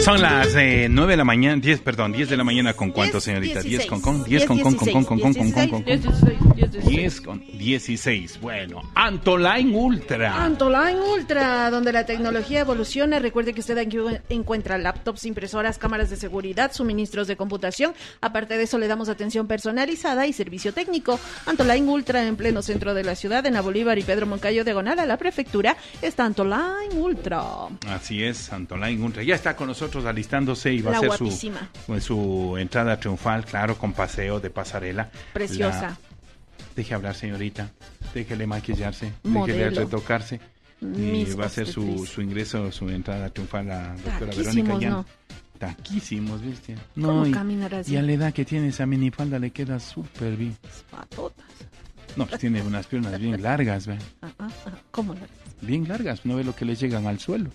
Son las 9 de la mañana, 10 de la mañana con cuánto, señorita? 10 con 16. Bueno, Antoline Ultra. Antoline Ultra, donde la tecnología evoluciona. Recuerde que usted aquí encuentra laptops, impresoras, cámaras de seguridad, suministros de computación. Aparte de eso, le damos atención personalizada y servicio técnico. Antoline Ultra, en pleno centro de la ciudad, en la Bolívar y Pedro Moncayo, diagonal a la prefectura, está Antoline Ultra. Así es, Antoline Ultra. Ya está con nosotros alistándose y va a hacer su entrada triunfal, claro, con paseo de pasarela. Preciosa. Deje hablar, señorita. Déjele maquillarse. Déjele retocarse. Y va a hacer su ingreso, su entrada triunfal a la doctora Verónica Llano. Taquísimos, ¿viste? No, y a la edad que tiene esa minifalda le queda súper bien. Patotas. No, pues tiene unas piernas bien largas, ¿ve? ¿Cómo largas? Bien largas, no ve lo que le llegan al suelo.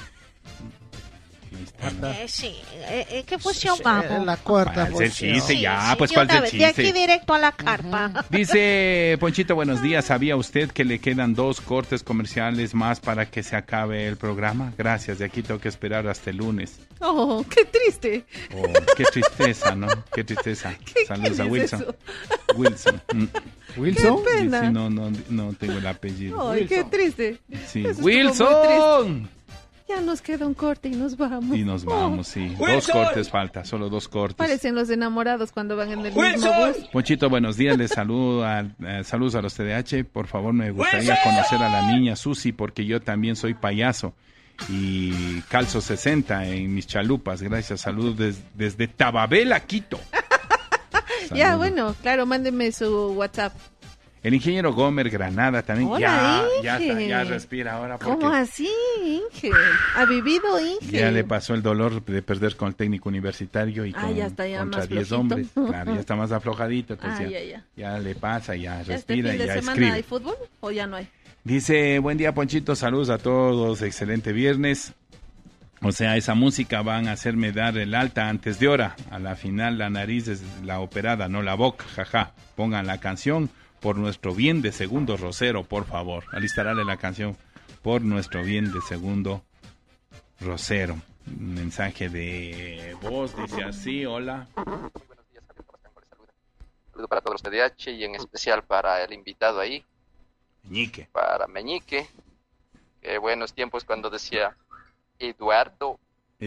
Sí, ¿qué función vamos? La cuarta función. Chiste, ya, sí, pues ¿cuál es el chiste? De aquí directo a la carpa. Dice Ponchito, buenos días. ¿Sabía usted que le quedan 2 cortes comerciales más para que se acabe el programa? Gracias, de aquí tengo que esperar hasta el lunes. Oh, qué triste. Oh, qué tristeza, ¿no? Qué tristeza. Saludos a Wilson. Eso? Wilson. ¿Wilson? Qué pena. Sí, no tengo el apellido. Ay, qué triste. Sí. Eso ¡Wilson! Ya nos queda un corte y nos vamos. Y nos vamos, sí. 2 cortes falta, solo 2 cortes. Parecen los enamorados cuando van en el mismo bus. Ponchito, buenos días. Les saludos a los TDH. Por favor, me gustaría conocer a la niña Susi porque yo también soy payaso. Y calzo 60 en mis chalupas. Gracias, saludos desde Tababela, Quito. Ya, bueno, claro, mándenme su WhatsApp. El ingeniero Gomer Granada también. Hola, Ya respira ahora. Porque ¿cómo así, Inge? ¿Ha vivido, Inge? Ya le pasó el dolor de perder con el técnico universitario y ya está, ya contra más 10 flojito. hombres. Claro, ya está más aflojadito. Entonces ya le pasa, ya respira y ya ¿Este fin de semana escribe. hay fútbol o ya no hay? Dice, buen día, Ponchito, saludos a todos, excelente viernes. O sea, esa música van a hacerme dar el alta antes de hora. A la final la nariz es la operada, no la boca, jaja. Pongan la canción por nuestro bien de Segundo Rosero, por favor. Alistarle la canción por nuestro bien de Segundo Rosero. Un mensaje de voz, dice así, hola. Buenos días, saludo para todos los TDH y en especial para el invitado ahí. Meñique. Para Meñique. Qué buenos tiempos cuando decía Eduardo.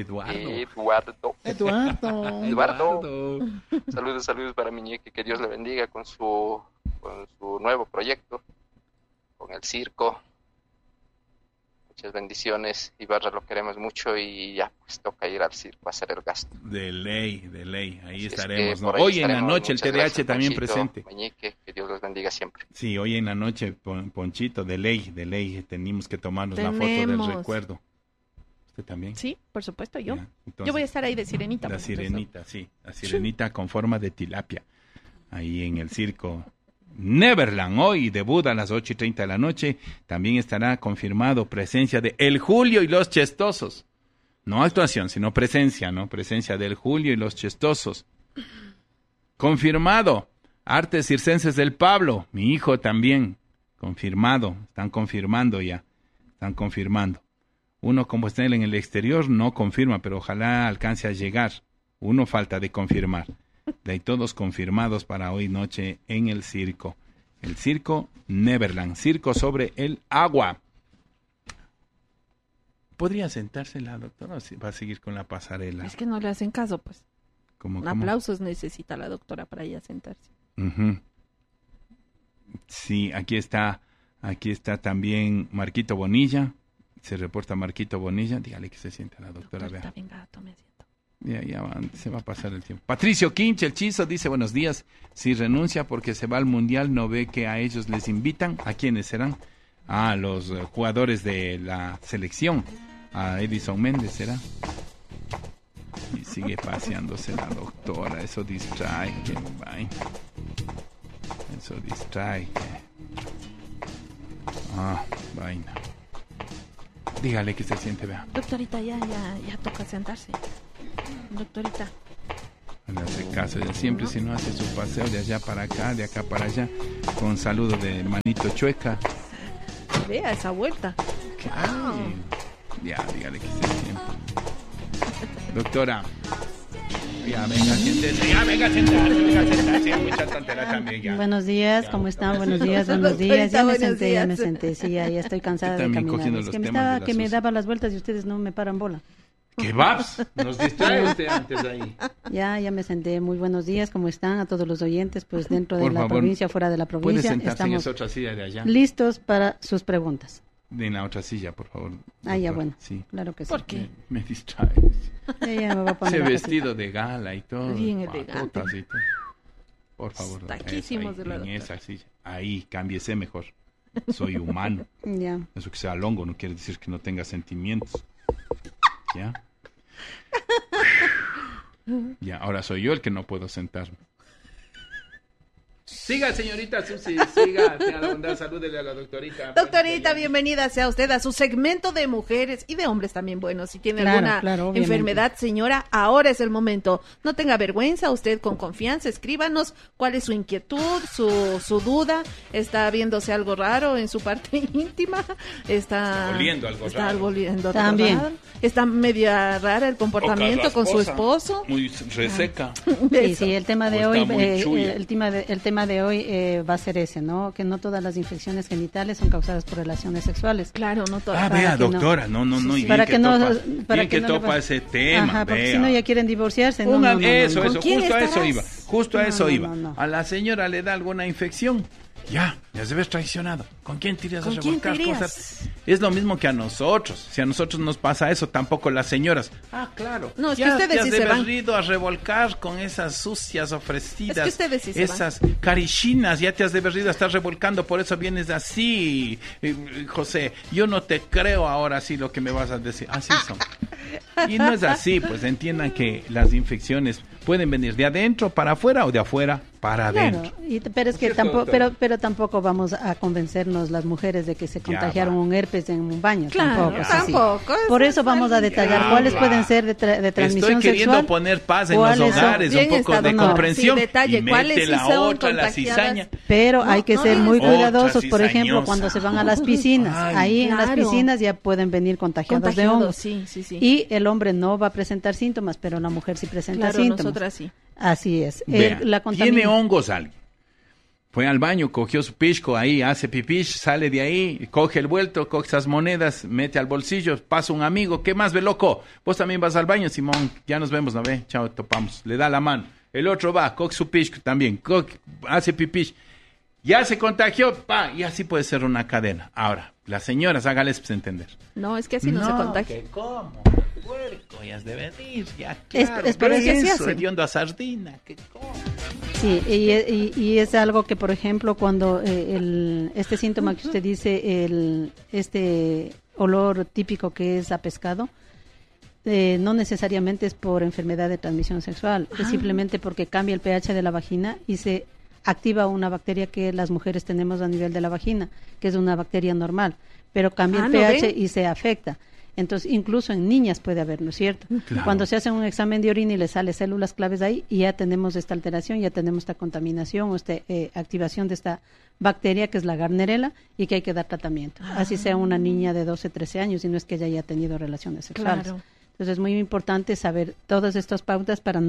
Saludos para Meñique, que Dios le bendiga con su nuevo proyecto, con el circo. Muchas bendiciones, Ibarra, lo queremos mucho y ya pues toca ir al circo a hacer el gasto. De ley, ahí Así estaremos. ¿No? ahí Hoy estaremos. en la noche el Muchas TDH gracias, también Ponchito, presente. Meñique, que Dios los bendiga siempre. Sí, hoy en la noche, Ponchito, de ley, tenemos que tomarnos la foto del recuerdo. ¿Usted también? Sí, por supuesto, yo. Entonces, yo voy a estar ahí de sirenita. La sirenita, sí, la sirenita con forma de tilapia, ahí en el circo Neverland. Hoy debut a las 8:30 de la noche. También estará confirmado presencia de El Julio y los Chestosos. No actuación, sino presencia, ¿no? Presencia del Julio y los Chestosos. Confirmado. Artes Circenses del Pablo. Mi hijo también. Confirmado. Están confirmando ya. Uno, como está en el exterior, no confirma, pero ojalá alcance a llegar. Uno falta de confirmar. De ahí todos confirmados para hoy noche en el circo. El circo Neverland. Circo sobre el agua. ¿Podría sentarse la doctora o va a seguir con la pasarela? Es que no le hacen caso, pues. ¿Cómo? Aplausos necesita la doctora para ella sentarse. Uh-huh. Sí, aquí está también Marquito Bonilla. Se reporta Marquito Bonilla. Dígale que se sienta la doctora. Doctorita, venga, tome asiento. Se va a pasar el tiempo. Patricio Quinche, el Chizo, dice buenos días. Si renuncia porque se va al Mundial, ¿no ve que a ellos les invitan? ¿A quiénes serán? A los jugadores de la selección. A Edison Méndez será. Y sigue paseándose la doctora. Eso distrae. Eso distrae. Vaina. Dígale que se siente, vea. Doctorita, ya toca sentarse. Doctorita. Le hace caso, ya siempre si no hace su paseo de allá para acá, de acá para allá, con saludo de manito chueca. Vea esa vuelta. Ya, dígale que se siente. Doctora. Ya, venga, siéntese. Ya, venga, sentarse. Mucha tontera también, ya. Buenos días, Ya, ¿cómo están? gracias. Buenos días. Ya me Buenos días. senté. Sí, ya estoy cansada de También caminar. cogiendo Es los que me temas de la me SUS. daba las vueltas y ustedes no me paran bola. Kebabs. Nos distrae usted antes ahí. Ya me senté. Muy buenos días, ¿cómo están? A todos los oyentes, pues dentro de Por la favor, provincia, fuera de la Puede provincia. sentarse en Estamos esa otra silla de allá. listos para sus preguntas. En la otra silla, por favor. Ah, ya, doctor. bueno. Sí. Claro que sí. ¿Por qué? Me distrae. Ya me va a poner Ese la vestido de gala y todo. Bien elegante. patotas y todo. Por favor. Taquísimos eso de la ahí, en doctora. esa silla. Ahí, cámbiese mejor. Soy humano. Ya. Eso que sea longo no quiere decir que no tenga sentimientos. ¿Ya? Ya, ahora soy yo el que no puedo sentarme. Siga, señorita Susi, siga. Tenga la bondad, salúdele a la doctorita. Doctorita, bienvenida sea usted a su segmento de mujeres y de hombres también. Bueno, si tiene Claro, alguna obviamente. enfermedad, señora, ahora es el momento. No tenga vergüenza, usted con confianza, escríbanos cuál es su inquietud, su duda. ¿Está viéndose algo raro en su parte íntima? ¿Está oliendo algo está raro. algo oliendo algo También. raro? ¿Está media rara el comportamiento con su esposo? Muy reseca. Sí, el tema de O hoy, está muy chulla. el tema de hoy va a ser ese, ¿no? Que no todas las infecciones genitales son causadas por relaciones sexuales. Claro, no todo. Ah, Para vea, que no. doctora, no, y bien Para que que no- topa, para bien que que no le topa va- ese tema, Ajá, porque vea. si no ya quieren divorciarse. No, Una- no, no, eso, no, no. ¿Con quién justo a eso estarás? iba, justo a No, eso no, iba. no, no. A la señora le da alguna infección, ya se ves traicionado. ¿Con quién te irías a ¿Con quién te revolcar irías? cosas? Es lo mismo que a nosotros. Si a nosotros nos pasa eso, tampoco las señoras. Ah, claro. No, es que ya ustedes te has sí se de van. haber ido a revolcar con esas sucias ofrecidas. Es que ustedes sí se esas carichinas, ya te has de haber ido a estar revolcando, por eso vienes así. José, yo no te creo ahora sí lo que me vas a decir. Así son. Y no es así, pues entiendan que las infecciones pueden venir de adentro para afuera o de afuera para Claro, adentro. pero es que ¿Cierto, tampoco, doctora? pero tampoco vamos a convencernos las mujeres de que se Ya contagiaron va. un herpes en un baño. Claro, tampoco, es así. tampoco. Por eso vamos a detallar Ya cuáles va. pueden ser de transmisión Estoy queriendo sexual. poner paz en los ¿Cuáles son? hogares, un Bien poco estado, de no. comprensión. Sí, detalle, y ¿cuáles mete sí la son otra, la contagiadas? cizaña. Pero hay que no ser muy digas- cuidadosos, Otra por ejemplo, cizañosa. cuando se van a las piscinas. Ay, Ahí en las claro. piscinas ya pueden venir contagiados de hongos. sí, sí, sí. Y el hombre no va a presentar síntomas, pero la mujer sí presenta claro, síntomas. nosotras sí. Así es. Vea, La tiene hongos alguien. Fue al baño, cogió su pisco ahí, hace pipí, sale de ahí, coge el vuelto, coge esas monedas, mete al bolsillo, pasa un amigo, ¿qué más ve, loco? Vos también vas al baño, Simón, ya nos vemos, ¿no ve? Chao, topamos. Le da la mano. El otro va, coge su pisco también, hace pipí. Ya se contagió, pa, y así puede ser una cadena. Ahora, las señoras, hágales entender. No, es que así no se contagia. que ¿cómo? Puerco, ya has de venir, ya Es- claro. es por eso que se eso, hace. hediondo a sardina, que ¿cómo? Sí, y es algo que, por ejemplo, cuando este síntoma que usted dice, este olor típico que es a pescado, no necesariamente es por enfermedad de transmisión sexual, es simplemente porque cambia el pH de la vagina y se activa una bacteria que las mujeres tenemos a nivel de la vagina, que es una bacteria normal, pero cambia el ¿no pH ven? y se afecta. Entonces, incluso en niñas puede haber, ¿no es cierto? Claro. Cuando se hace un examen de orina y le sale células claves ahí, y ya tenemos esta alteración, ya tenemos esta contaminación o esta activación de esta bacteria que es la Gardnerella y que hay que dar tratamiento. Así sea una niña de 12, 13 años y no es que ella haya tenido relaciones sexuales. Claro. Entonces, es muy importante saber todas estas pautas para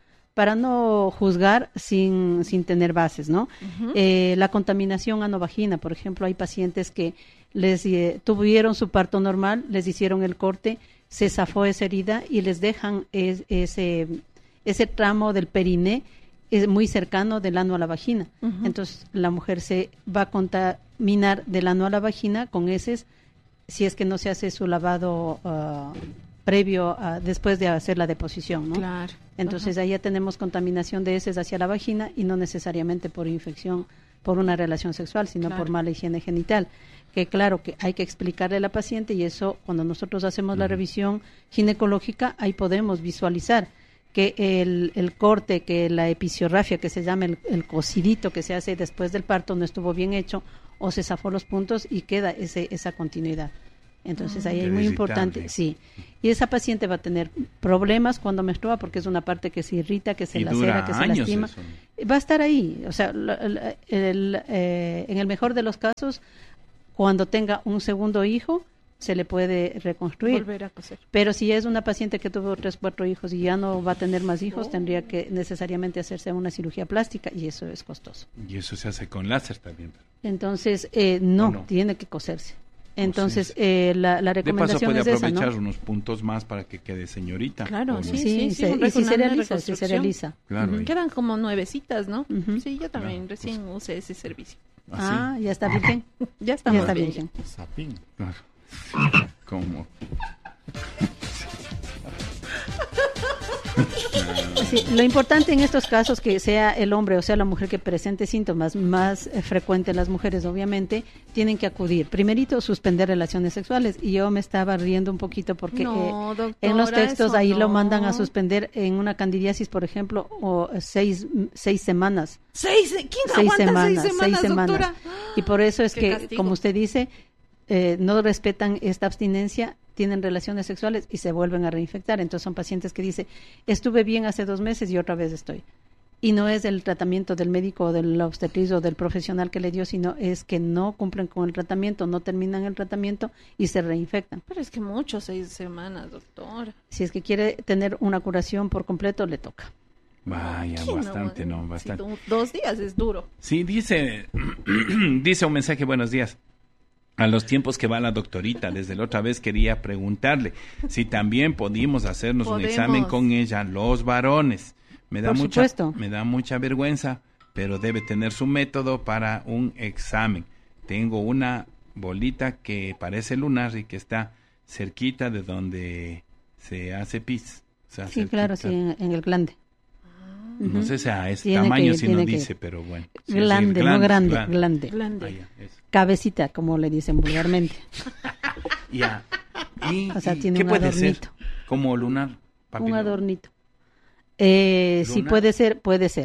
no juzgar sin tener bases, ¿no? La contaminación anovagina, por ejemplo, hay pacientes que les tuvieron su parto normal, les hicieron el corte, se zafó esa herida y les dejan ese tramo del periné muy cercano del ano a la vagina. Entonces, la mujer se va a contaminar del ano a la vagina con heces si es que no se hace su lavado previo después de hacer la deposición, ¿no? Claro. Entonces ahí ya tenemos contaminación de heces hacia la vagina y no necesariamente por infección por una relación sexual, sino Claro. por mala higiene genital. Que claro que hay que explicarle a la paciente y eso cuando nosotros hacemos la revisión ginecológica, ahí podemos visualizar que el corte, que la episiorrafia, que se llama el cosidito que se hace después del parto no estuvo bien hecho o se zafó los puntos y queda esa continuidad. Entonces ahí es muy importante, Irritable. sí. Y esa paciente va a tener problemas cuando menstrua porque es una parte que se irrita, que se Y lacera, dura que se años lastima. eso. Va a estar ahí. O sea, en el mejor de los casos, cuando tenga un segundo hijo, se le puede reconstruir. Volver a coser. Pero si es una paciente que tuvo 3, 4 hijos y ya no va a tener más hijos, tendría que necesariamente hacerse una cirugía plástica y eso es costoso. Y eso se hace con láser también. Entonces, no, tiene que coserse. Entonces, la recomendación de paso es puede aprovechar esa, ¿no? unos puntos más para que quede señorita. Claro, ¿no? sí. Y si se realiza. Claro, Quedan como nuevecitas, ¿no? Ujú. Sí, yo también recién usé ese servicio. así. Ya está virgen. Ya está Ya más está bien. virgen. Sapín. Claro. Como Sí, lo importante en estos casos que sea el hombre o sea la mujer que presente síntomas más frecuentes, las mujeres obviamente tienen que acudir. Primerito, suspender relaciones sexuales. Y yo me estaba riendo un poquito porque No, doctora, en los textos eso ahí no. lo mandan a suspender en una candidiasis, por ejemplo, o 6 semanas. ¿Quién 6 aguanta semanas, 6 semanas, 6 semanas. doctora? Y por eso es Qué que, castigo. como usted dice, no respetan esta abstinencia, tienen relaciones sexuales y se vuelven a reinfectar. Entonces son pacientes que dicen, estuve bien hace 2 meses y otra vez estoy. Y no es el tratamiento del médico o del obstetriz o del profesional que le dio, sino es que no cumplen con el tratamiento, no terminan el tratamiento y se reinfectan. Pero es que mucho, 6 semanas, doctora. Si es que quiere tener una curación por completo, le toca. vaya, ¿Quién bastante, aguanta? ¿no? Bastante. Sí, 2 días es duro. Sí, dice un mensaje, buenos días. A los tiempos que va la doctorita, desde la otra vez quería preguntarle si también pudimos hacernos un examen con ella, los varones. Me da mucha vergüenza, pero debe tener su método para un examen. Tengo una bolita que parece lunar y que está cerquita de donde se hace pis. O sea, Sí, cerquita. claro, sí, en el glande. No sé si a ese Tiene que tamaño ir, si no tiene que dice, ir. pero bueno. Sí, es Glande, el no grande, glande. glande. Ah, ya, eso. Cabecita, como le dicen vulgarmente. Ya. O sea, tiene ¿qué un puede adornito. ser? Como lunar. Un adornito. Sí, puede ser.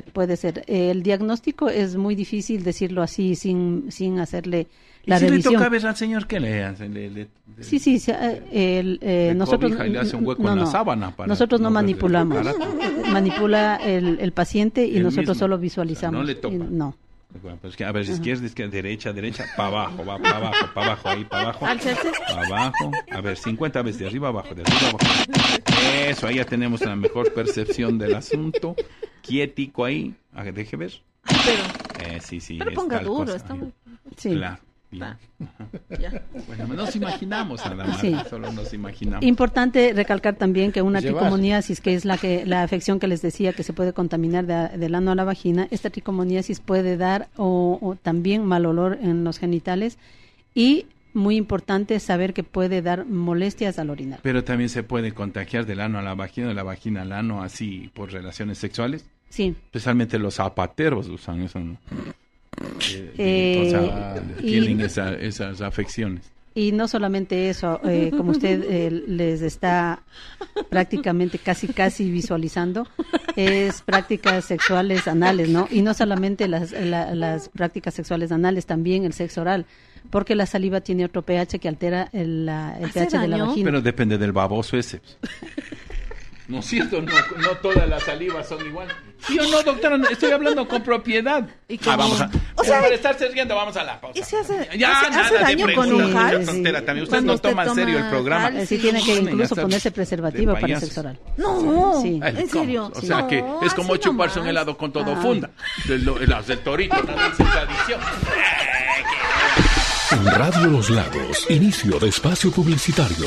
El diagnóstico es muy difícil decirlo así sin hacerle la ¿Y si revisión. le toca ver al señor qué le hace? Sí, nosotros cobija y le hace un hueco en la sábana para nosotros no no verle manipulamos. la cara. Manipula el paciente y Él nosotros mismo. solo O sea, visualizamos. no le toca. No. Bueno, pues que, a ver, izquierda, derecha, para abajo, va para abajo, ahí para abajo, para abajo, a ver, 50 veces de arriba abajo, abajo. Eso, ahí ya tenemos la mejor percepción del asunto, quietico ahí, a ver, deje ver. Pero, Sí, pero es ponga tal duro, cosa. está muy... Sí. Claro. bien. Ah, ya. Bueno, nos imaginamos nada más, Sí. solo nos imaginamos. Importante recalcar también que una Llevar. tricomoniasis, que es la afección que les decía que se puede contaminar del ano a la vagina, esta tricomoniasis puede dar o también mal olor en los genitales y muy importante saber que puede dar molestias al orinar. Pero también se puede contagiar del ano a la vagina, de la vagina al ano, así por relaciones sexuales. Sí. Especialmente los zapateros usan eso, ¿no? Y- Tienen esas afecciones. Y no solamente eso, como usted les está prácticamente casi visualizando, es prácticas sexuales anales, ¿no? Y no solamente las prácticas sexuales anales, también el sexo oral, porque la saliva tiene otro pH que altera el pH de la daño? vagina. Pero depende del baboso ese. ¿No es cierto? No todas las salivas son iguales. ¿Sí o no, doctora? Estoy hablando con propiedad. ¿Y cómo? Vamos a... O sea, para estarse riendo, vamos a la pausa. ¿y se hace- ya, hace nada de daño con preguntas, un mucha jal? tontera también. Ustedes Cuando no usted toman toma serio el programa. jal, Sí, tiene que Ponen incluso hasta ponerse de preservativo para el payasos. sexo oral. No, Sí. Ay, ¿en ¿cómo? serio? O sea No, que es como así chuparse un nomás. helado con todo funda. Las del torito no dicen tradición. En Radio Los Lagos, inicio de espacio publicitario.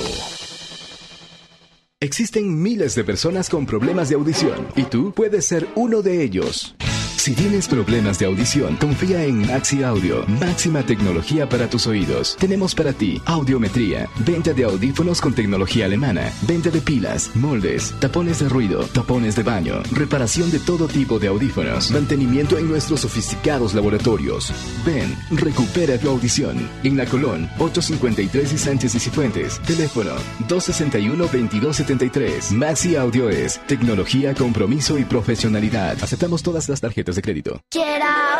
Existen miles de personas con problemas de audición y tú puedes ser uno de ellos. Si tienes problemas de audición, confía en Maxi Audio, máxima tecnología para tus oídos. Tenemos para ti audiometría, venta de audífonos con tecnología alemana, venta de pilas, moldes, tapones de ruido, tapones de baño, reparación de todo tipo de audífonos, mantenimiento en nuestros sofisticados laboratorios. Ven, recupera tu audición. En La Colón, 853 y Sánchez y Cifuentes. Teléfono 261-2273. Maxi Audio es tecnología, compromiso y profesionalidad. Aceptamos todas las tarjetas de crédito.